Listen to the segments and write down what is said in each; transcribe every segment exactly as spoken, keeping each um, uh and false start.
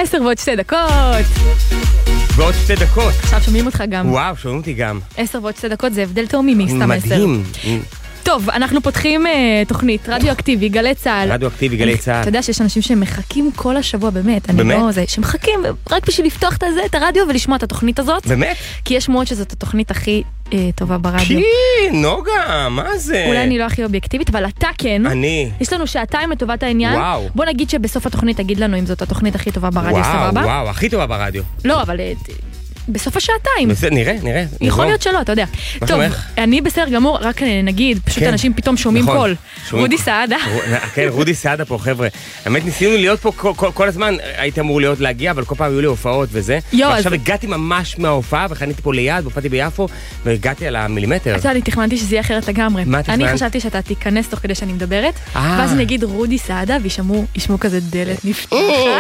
עשר ועוד שתי דקות. ועוד שתי דקות. עכשיו שומעים אותך גם. וואו, שומעים אותי גם. עשר ועוד שתי דקות זה הבדל תאומי מסתם עשר. מדהים. טוב, אנחנו פותחים uh, תוכנית רדיו-אקטיבי, גלי צהל. רדיו-אקטיבי, גלי צהל. אתה יודע שיש אנשים שמחכים כל השבוע, באמת. באמת? אני לא זה, שמחכים רק בשביל לפתוח את זה, את הרדיו ולשמוע את התוכנית הזאת. באמת? כי יש מאוד שזאת התוכנית הכי uh, טובה ברדיו. כי, נוגה, מה זה? אולי אני לא הכי אובייקטיבית, אבל אתה כן. אני. יש לנו שעתיים לטובת העניין. וואו. בוא נגיד שבסוף התוכנית תגיד לנו אם זאת התוכנית הכי טובה ברדיו, וואו, סבבה? וואו, הכי טובה ברדיו. לא, אבל uh, בסוף השעתיים. בסדר, נראה, נראה. יכול להיות שלא, אתה יודע. טוב, שומך? אני בסדר גמור, רק נגיד, פשוט כן. אנשים פתאום שומעים נכון. קול. שומעים רודי קול. סעדה. כן, רודי סעדה פה, חבר'ה. האמת, ניסינו להיות פה כל, כל, כל הזמן, הייתי אמור להיות להגיע, אבל כל פעם היו לי הופעות וזה. יו, ועכשיו אז- הגעתי ממש מההופעה, וחניתי פה ליד, והופעתי ביפו, והגעתי על המילימטר. אתה יודע, אני תכננתי שזה יהיה אחרת לגמרי. מה תכננת? אני חשבתי שאתה תיכנס תוך כדי שאני מדברת, אה. ואז אני אגיד רודי סעדה, וישמעו, ישמעו כזה דלת נפתחת,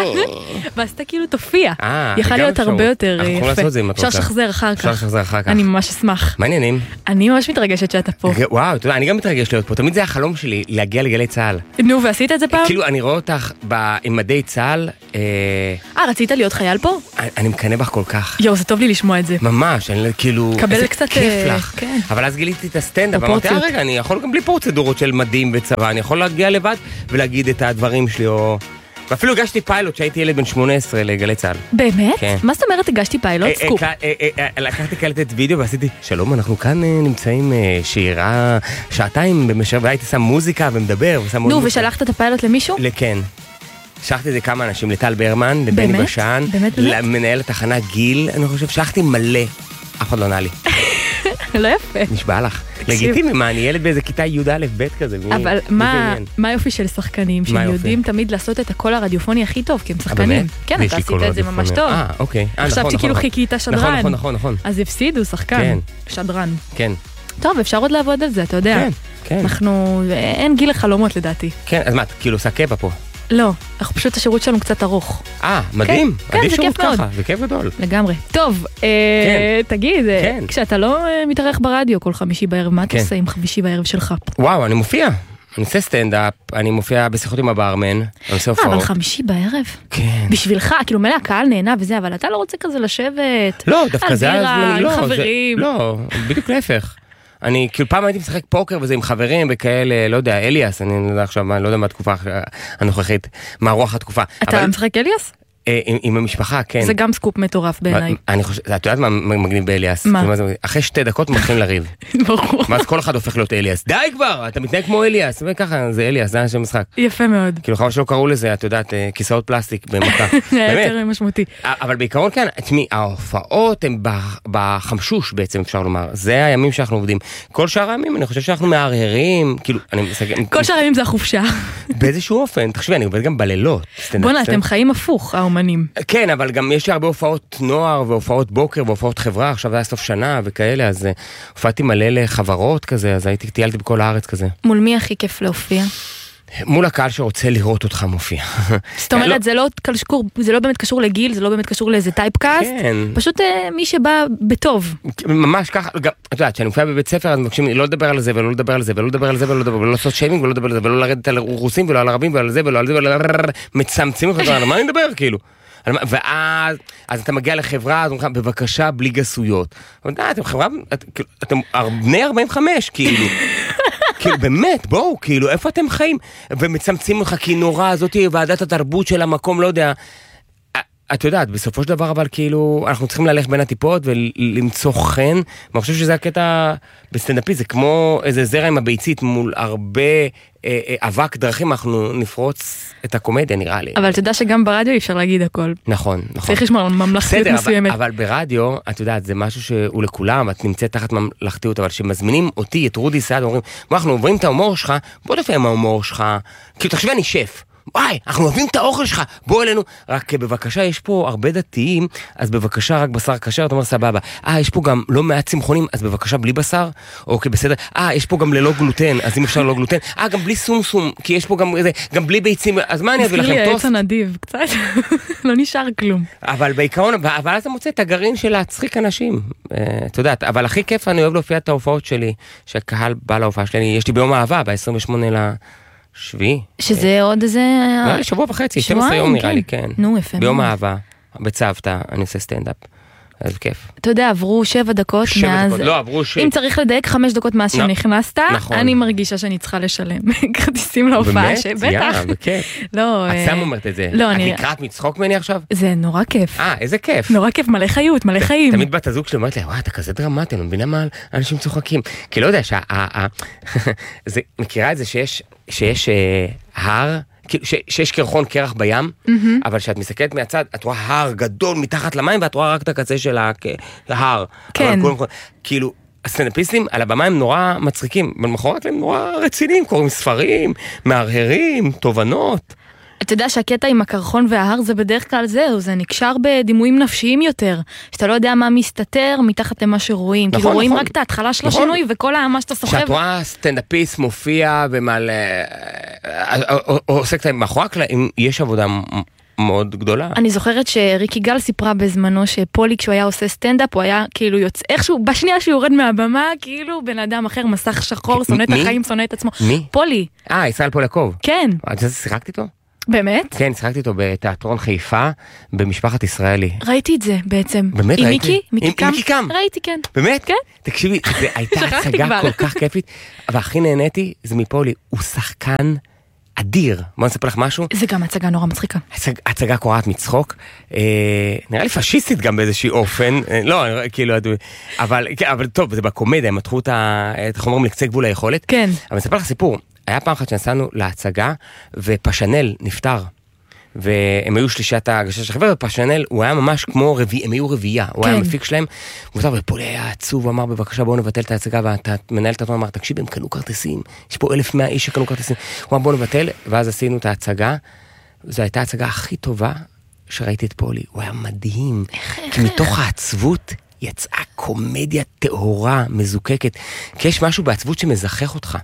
ואז אתה כאילו תופיע. אה, יכול גם להיות אפשרות. הרבה יותר אנחנו יכולים יפה. לעשות את זה אם את אפשר רוצה. לשחזר אחר אפשר כך. לשחזר אחר כך. אני ממש אשמח. מה העניינים? אני ממש מתרגשת שאתה פה. וואו, אתה יודע, אני גם מתרגש להיות פה. תמיד זה החלום שלי, להגיע לגלי צהל. נו, ועשית את זה פעם? כאילו, אני רואה אותך במדי צהל, אה, אה, רצית להיות חייל פה? אני מקנא בך כל כך. יואו, זה טוב לי לשמוע את זה. ממש, אני כאילו... קבל איזה קצת, כיף אה, לך. כן. אבל אז גיליתי את הסטנדאפ, ואמרתי, אה, פרופורציות. רגע, אני יכול גם בלי פרוצדורות של מדים וצבא, אני יכול להגיע לבד ולהגיד את הדברים שלי, או... ואפילו הגשתי פיילוט שהייתי ילד בן שמונה עשרה לגלי צהל. באמת? כן. מה זאת אומרת הגשתי פיילוט? אה, סקופ. אה, אה, אה, אה, לקחתי קלטת וידאו ועשיתי, שלום, אנחנו כאן אה, נמצאים אה, שירה שעתיים במשך, והייתי שם מוזיקה ומדבר, ושם עוד נו, מוזיקה. ושלחת את הפיילוט למישהו? לכן. שלחתי את זה כמה אנשים, לטל ברמן, לבני באמת? בשן, באמת, באמת? למנהל התחנה גיל, אני חושב, שלחתי מלא, אף אחד לא ענה לי. לא יפה. נשבע לך. תקשיב. לגיטימי, מה, אני ילד באיזה כיתה י' א' ב' כזה. מי- אבל מי זה מה עניין? מה היופי של שחקנים, שהם היופי? יודעים תמיד לעשות את הקול הרדיופוני הכי טוב, כי הם אה, שחקנים. באמת? כן, ויש אתה לי עשית קול את זה ממש רדיופוני. טוב. אה, אוקיי. אה, חשבתי נכון, כאילו נכון, חיכית נכון, שדרן. נכון, נכון, נכון. אז הפסידו, שחקן. כן. שדרן. כן, טוב, אפשר עוד לעבוד על זה, אתה יודע. כן, כן. אנחנו, אין גיל לחלומות לדעתי. כן, אז מה, את כאילו עושה קבע פה? לא, אנחנו פשוט השירות שלנו קצת ארוך. אה, מדהים. כן, עדיף זה שירות כיף מאוד. ככה, זה כיף גדול. לגמרי. טוב, אה, תגיד, אה, כן. כשאתה לא אה, מתארח ברדיו כל חמישי בערב, מה אתה כן. עושה עם חמישי בערב שלך? וואו, אני מופיע. אני עושה סטנדאפ, אני מופיע בשיחות עם הברמן, אני עושה אה, אבל הופעות. חמישי בערב? כן. בשבילך, כאילו מלא הקהל נהנה וזה, אבל אתה לא רוצה כזה לשבת. לא, דווקא זה אווירה, הזמן, עם לא, זה- חברים. לא, בדיוק להפך. אני, כאילו פעם הייתי משחק פוקר וזה עם חברים וכאלה, לא יודע, אליאס, אני לא יודע עכשיו, מה, לא יודע מה התקופה הנוכחית, מה רוח התקופה. אתה אבל, משחק אליאס? אה, עם, עם המשפחה, כן. זה גם סקופ מטורף בעיניי. אני חושב, את יודעת מה מגניב באליאס? מה? כאילו, זה- אחרי שתי דקות מתחילים לריב. ברור. ואז כל אחד הופך להיות אליאס. די כבר, אתה מתנהג כמו אליאס. וככה, זה אליאס, זה השם משחק. יפה מאוד. כאילו חבל שלא קראו לזה, את יודעת, אה, כיסאות פלסטיק במכה. זה היה באמת. יותר משמעותי. אבל בעיקרון כן, תשמעי, ההופעות הן ב- בחמשוש בעצם, אפשר לומר. זה הימים שאנחנו עובדים. כל שאר הימים, אני חושב שאנחנו מהרהרים, כאילו, אני מסתכל... כל שאר הימים זה החופשה. באיזשהו אופן, תחשבי, אני עובד גם בלילות. סטנדאפ, בוא'נה, סטנדאפ. אתם חיים הפוך, האומנים. כן, אבל גם יש לי הרבה הופעות נוער והופעות בוקר והופעות חברה, עכשיו זה היה סוף שנה וכאלה, אז uh, הופעתי מלא לחברות כזה, אז הייתי, טיילתי בכל הארץ כזה. מול מי הכי כיף להופיע? מול הקהל שרוצה לראות אותך מופיע. זאת אומרת, זה לא קשור, זה לא באמת קשור לגיל, זה לא באמת קשור לאיזה טייפקאסט, כן. פשוט אה, מי שבא בטוב. ממש ככה, גם, את יודעת, כשאני מופיע בבית ספר, אז מבקשים לי לא לדבר על זה, ולא לדבר על זה, ולא לדבר על זה, ולא לדבר, ולא לעשות שיימינג, ולא לדבר על זה, ולא לרדת על רוסים, ולא על ערבים, ולא על זה, ולא על זה, ולא על זה, מצמצמים לך, על מה אני מדבר, כאילו? על מה- ואז, אז אתה מגיע לחברה, אז אומרים לך, בבקשה, בלי גסויות. אבל די, אתם חברה, את- כאילו, אתם בני ארבעים וחמש, כאילו. כאילו, באמת, בואו, כאילו, איפה אתם חיים? ומצמצמים לך, כי נורא, זאת היא ועדת התרבות של המקום, לא יודע. את יודעת, בסופו של דבר, אבל כאילו, אנחנו צריכים ללכת בין הטיפות ולמצוא חן, ואני חושב שזה הקטע בסטנדאפי, זה כמו איזה זרע עם הביצית מול הרבה אה, אה, אבק דרכים, אנחנו נפרוץ את הקומדיה, נראה לי. אבל אתה יודע שגם ברדיו אי אפשר להגיד הכל. נכון, נכון. צריך לשמור על ממלכתיות בסדר, אבל, מסוימת. אבל ברדיו, את יודעת, זה משהו שהוא לכולם, את נמצאת תחת ממלכתיות, אבל שמזמינים אותי, את רודי סעד, אומרים, בוא, אנחנו עוברים את ההומור שלך, בוא תופיע עם ההומור שלך, כאילו, תחשבי, אני שף. וואי, אנחנו אוהבים את האוכל שלך, בוא אלינו. רק בבקשה, יש פה הרבה דתיים, אז בבקשה רק בשר כשר, אתה אומר סבבה. אה, יש פה גם לא מעט צמחונים, אז בבקשה בלי בשר? אוקיי, בסדר. אה, יש פה גם ללא גלוטן, אז אם אפשר לא גלוטן. אה, גם בלי סומסום, כי יש פה גם איזה, גם בלי ביצים, אז מה אני אביא לכם? הזכיר לי העץ טוסט? הנדיב, קצת, לא נשאר כלום. אבל בעיקרון, אבל אז אתה מוצא את הגרעין של להצחיק אנשים. את יודעת, אבל הכי כיף, אני אוהב להופיע את ההופעות שלי, שהקהל בא להופעה שלי. יש לי ביום אהבה, ב-עשרים ושמונה שביעי. שזה עוד איזה... נראה לי שבוע וחצי, שתים עשרה יום נראה לי, כן. נו, יפה. ביום האהבה, בצוותא, אני עושה סטנדאפ. איזה כיף. אתה יודע, עברו שבע דקות מאז... לא, עברו ש... אם צריך לדייק חמש דקות מאז שנכנסת, אני מרגישה שאני צריכה לשלם. כרטיסים להופעה, שבטח. בכיף. לא... את סתם אומרת את זה. לא, את אני... נקראת מצחוק ממני עכשיו? זה נורא כיף. אה, איזה כיף. נורא כיף, מלא חיות, מלא חיים. תמיד בת הזוג שלי אומרת לי, וואי, אתה כזה דרמטי, אני מבינה מה אנשים צוחקים. כי לא יודע, מכירה את זה שיש הר, שיש קרחון קרח בים, אבל כשאת מסתכלת מהצד, את רואה הר גדול מתחת למים, ואת רואה רק את הקצה של ההר. כן. כאילו, הסטנדאפיסטים על הבמה הם נורא מצחיקים, אבל מאחורי הם נורא רציניים, קוראים ספרים, מהרהרים, תובנות. אתה יודע שהקטע עם הקרחון וההר זה בדרך כלל זהו, זה נקשר בדימויים נפשיים יותר, שאתה לא יודע מה מסתתר מתחת למה שרואים, כאילו רואים רק את ההתחלה של השינוי וכל מה שאתה סוחב. שאת רואה סטנדאפיסט מופיע ומעלה, עוסק מאחורי הקלעים, יש עבודה מאוד גדולה. אני זוכרת שריקי גל סיפרה בזמנו שפולי כשהוא היה עושה סטנדאפ, הוא היה כאילו יוצא, איכשהו, בשנייה שהוא יורד מהבמה, כאילו בן אדם אחר, מסך שחור, שונא את החיים, שונא את עצמו. מי? פולי. אה, ישראל פולקוב. כן. את זה שיחקת איתו? באמת? כן, שיחקתי איתו בתיאטרון חיפה, במשפחת ישראלי. ראיתי את זה בעצם. באמת עם ראיתי? מיקי? מיקי קם? עם מיקי קם. ראיתי, כן. באמת? כן. תקשיבי, זו הייתה הצגה כל כך כיפית, והכי נהניתי, זה מפולי, הוא שחקן אדיר. בוא נספר לך משהו. זה גם הצגה נורא מצחיקה. הצגה קורעת מצחוק, נראה לי פשיסטית גם באיזושהי אופן, לא, כאילו, אבל טוב, זה בקומדיה, הם מתחו את החומרים לקצה גבול היכולת. כן. אבל נספר לך סיפור. היה פעם אחת שנסענו להצגה, ופשנל נפטר, והם היו שלישת ההגשה של חבר, ופשנל, הוא היה ממש כמו רביעי, הם היו רביעייה, הוא כן. היה מפיק שלהם, הוא נפטר, ופולי היה עצוב, הוא אמר, בבקשה, בואו נבטל את ההצגה, והמנהל תיאטרון אמר, תקשיב, הם קנו כרטיסים, יש פה אלף מאה איש שקנו כרטיסים, הוא אמר, בואו נבטל, ואז עשינו את ההצגה, זו הייתה ההצגה הכי טובה שראיתי את פולי, הוא היה מדהים, כי מתוך העצבות, יצאה קומדיה טהורה, מזוקקת, כי יש משהו בעצבות שמזכח אותך.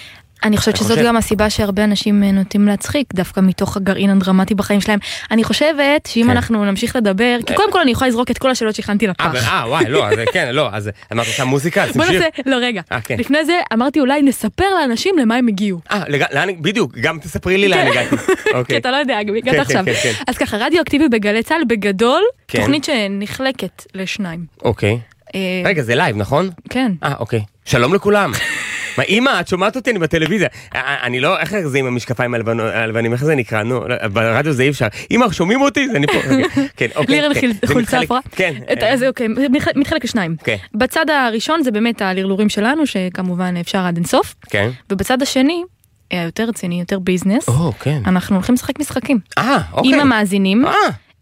אני חושבת שזאת גם הסיבה שהרבה אנשים נוטים להצחיק, דווקא מתוך הגרעין הדרמטי בחיים שלהם. אני חושבת שאם אנחנו נמשיך לדבר, כי קודם כל אני יכולה לזרוק את כל השאלות שהכנתי לפח. אה, וואי, לא, כן, לא, אז אמרת אותה מוזיקה, אז בוא נעשה, לא, רגע. לפני זה אמרתי אולי נספר לאנשים למה הם הגיעו. אה, בדיוק, גם תספרי לי לאן הגעתי. כי אתה לא יודע, הגעת עכשיו. אז ככה, רדיו אקטיבי בגלי צה"ל בגדול, תוכנית שנחלקת לשניים. אוקיי. רגע, זה לייב, נכון? כן. אה, אוקיי. שלום לכולם. מה, אמא, את שומעת אותי, אני בטלוויזיה. אני לא, איך זה עם המשקפיים הלבנים, איך זה נקרא? נו, ברדיו זה אי אפשר. אמא, שומעים אותי? אני פה. כן, אוקיי. לירן חולצה אפרה. כן. אז אוקיי, מתחלק לשניים. בצד הראשון זה באמת הלרלורים שלנו, שכמובן אפשר עד אינסוף. כן. ובצד השני, יותר רציני, יותר ביזנס. או, כן. אנחנו הולכים לשחק משחקים. אה, אוקיי. עם המאזינים. אה.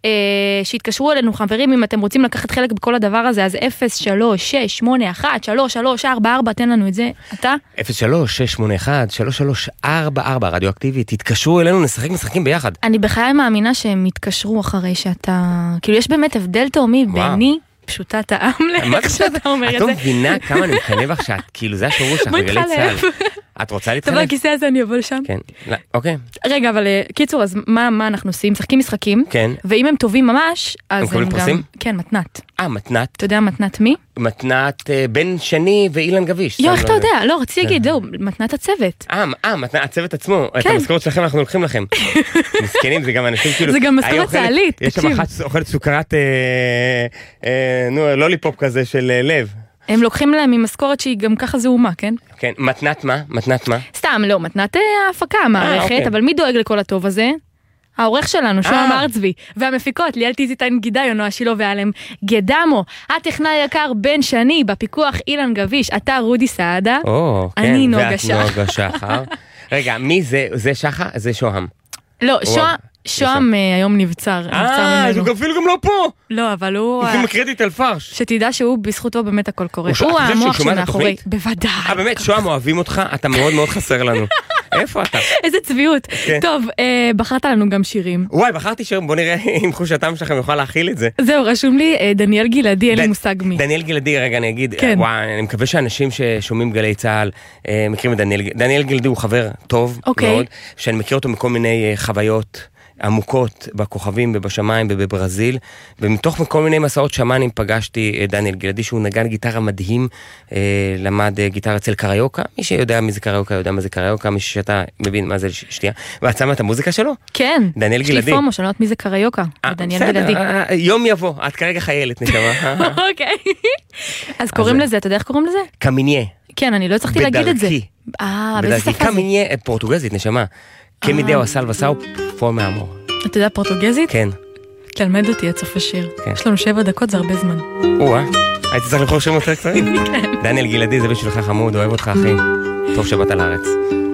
שהתקשרו אלינו חברים, אם אתם רוצים לקחת חלק בכל הדבר הזה, אז אפס שלוש שש שמונה אחת שלוש שלוש ארבע ארבע, תן לנו את זה. אתה? אפס שלוש שש שמונה אחת שלוש שלוש ארבע ארבע, רדיו אקטיבי, תתקשרו אלינו, נשחק משחקים ביחד. אני בחיי מאמינה שהם יתקשרו אחרי שאתה, כאילו יש באמת הבדל תאומי ביני, פשוטת העם, איך שאתה אומר את זה. את לא מבינה כמה אני מקנב עכשיו, כאילו זה השירות שלך בגלי צה"ל. את רוצה להתחלף? טוב, בכיסא הזה אני אבוא לשם. כן, אוקיי. רגע, אבל קיצור, אז מה אנחנו עושים? משחקים משחקים. כן. ואם הם טובים ממש, אז הם גם... הם מקבלים פרסים? כן, מתנת. אה, מתנת. אתה יודע מתנת מי? מתנת בן שני ואילן גביש. יו, איך אתה יודע? לא, רציתי להגיד, לא, מתנת הצוות. אה, מתנת הצוות עצמו. את המשכורת שלכם אנחנו לוקחים לכם. מסכנים, זה גם אנשים כאילו... זה גם משכורת צה"לית, יש שם אחת אוכלת סוכרת, נו, לוליפופ כזה של לב. הם לוקחים להם ממשכורת שהיא גם ככה זהומה, כן? כן, מתנת מה? מתנת מה? סתם, לא, מתנת ההפקה, המערכת, אבל מי דואג לכל הטוב הזה? העורך שלנו, שוהם ארצבי, והמפיקות, ליאל טיזיטיין גידי, נועה שילה ועלם גדמו, הטכנאי היקר בן שני, בפיקוח אילן גביש, אתה רודי סעדה, אני נוגה שחר. ואת נוגה שחר. רגע, מי זה? זה שחר? זה שוהם. לא, שוהם. שוהם היום נבצר. אה, אז הוא אפילו גם לא פה. לא, אבל הוא... הוא כאילו מקרדיט על פרש. שתדע שהוא בזכותו באמת הכל קורה. הוא המוח שמאחורי. בוודאי. אה, באמת, שוהם אוהבים אותך, אתה מאוד מאוד חסר לנו. איפה אתה? איזה צביעות. טוב, בחרת לנו גם שירים. וואי, בחרתי שירים, בוא נראה אם חוש הטעם שלכם יוכל להכיל את זה. זהו, רשום לי דניאל גלעדי, אין לי מושג מי. דניאל גלעדי, רגע, אני אגיד, וואי, אני מקווה שאנשים ששומעים גלי צה"ל מכירים את דניאל. דניאל גלעדי הוא חבר טוב מאוד, שאני מכיר אותו מכל מיני חוויות עמוקות בכוכבים ובשמיים ובברזיל, ומתוך כל מיני מסעות שמאנים פגשתי את דניאל גלעדי, שהוא נגן גיטרה מדהים, למד גיטרה אצל קריוקה, מי שיודע מי זה קריוקה יודע מה זה קריוקה, מי שאתה מבין מה זה שתייה, ואת שמה את המוזיקה שלו? כן, דניאל גלעדי. יש לי פומו שלא יודעת מי זה קריוקה, דניאל גלעדי. יום יבוא, את כרגע חיילת נשמה. אוקיי, אז קוראים לזה, אתה יודע איך קוראים לזה? קמיניה. כן, אני לא הצלחתי להגיד את זה. בדרכי. אה, באיזה שפה זה? קמיניה, פורטוגזית נשמה. כמידאו הסל וסאו, פור מאמור. אתה יודע פורטוגזית? כן. תלמד אותי עד סוף השיר. יש לנו שבע דקות, זה הרבה זמן. או-אה, הייתי צריך לבחור שם יותר קצרים? דניאל גלעדי, זה בשבילך חמוד, אוהב אותך אחי. טוב שבאת לארץ.